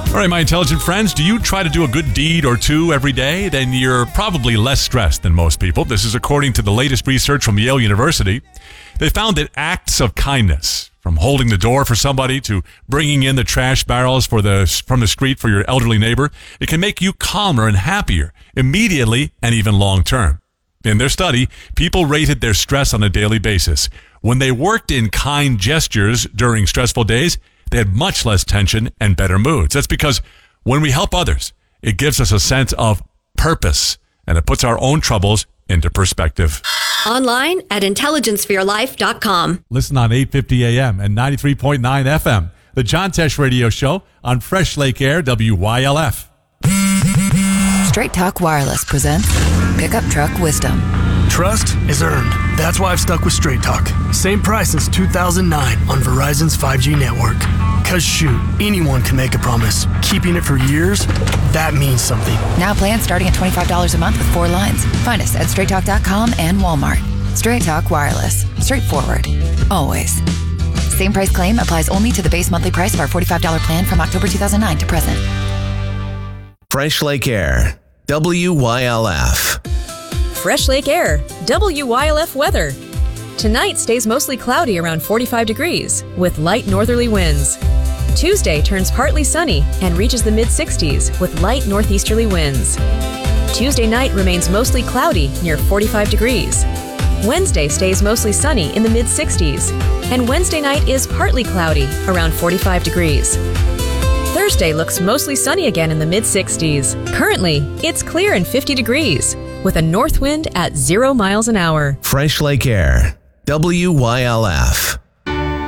All right, my intelligent friends, do you try to do a good deed or two every day? Then you're probably less stressed than most people. This is according to the latest research from Yale University. They found that acts of kindness, from holding the door for somebody to bringing in the trash barrels from the street for your elderly neighbor, it can make you calmer and happier immediately and even long term. In their study, people rated their stress on a daily basis. When they worked in kind gestures during stressful days, they had much less tension and better moods. That's because when we help others, it gives us a sense of purpose, and it puts our own troubles into perspective. Online at intelligenceforyourlife.com. Listen on 850 AM and 93.9 FM. The John Tesh Radio Show on Fresh Lake Air, WYLF. Straight Talk Wireless presents Pickup Truck Wisdom. Trust is earned. That's why I've stuck with Straight Talk. Same price since 2009 on Verizon's 5G network. Cause shoot, anyone can make a promise. Keeping it for years, that means something. Now plans starting at $25 a month with 4 lines. Find us at straighttalk.com and Walmart. Straight Talk Wireless. Straightforward. Always. Same price claim applies only to the base monthly price of our $45 plan from October 2009 to present. Fresh Lake Air. WYLF. Fresh Lake Air, WYLF weather. Tonight stays mostly cloudy around 45 degrees with light northerly winds. Tuesday turns partly sunny and reaches the mid-60s with light northeasterly winds. Tuesday night remains mostly cloudy near 45 degrees. Wednesday stays mostly sunny in the mid-60s, and Wednesday night is partly cloudy around 45 degrees. Thursday looks mostly sunny again in the mid-60s. Currently, it's clear and 50 degrees. With a north wind at 0 miles an hour. Fresh Lake Air. WYLF.